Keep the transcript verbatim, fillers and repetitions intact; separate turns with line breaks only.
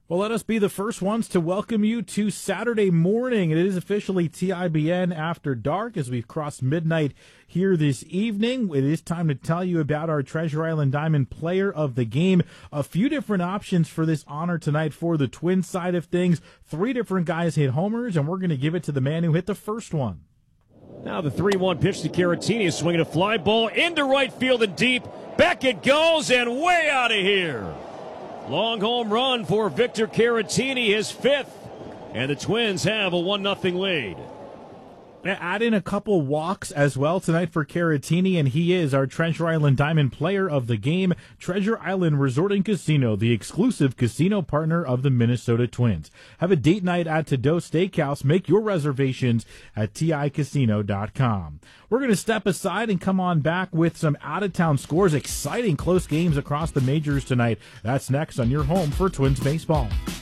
Well, let us be the first ones to welcome you to Saturday morning. It is officially T I B N After Dark as we've crossed midnight here this evening. It is time to tell you about our Treasure Island Diamond Player of the Game. A few different options for this honor tonight for the Twins side of things. Three different guys hit homers, and we're going to give it to the man who hit the first one.
Now the three one pitch to Caratini, swinging a fly ball into right field and deep. Back it goes and way out of here. Long home run for Victor Caratini, his fifth, and the Twins have a one nothing lead.
Add in a couple walks as well tonight for Caratini, and he is our Treasure Island Diamond Player of the Game. Treasure Island Resort and Casino, the exclusive casino partner of the Minnesota Twins. Have a date night at To-Do Steakhouse. Make your reservations at T I casino dot com. We're going to step aside and come on back with some out-of-town scores. Exciting close games across the majors tonight. That's next on your home for Twins baseball.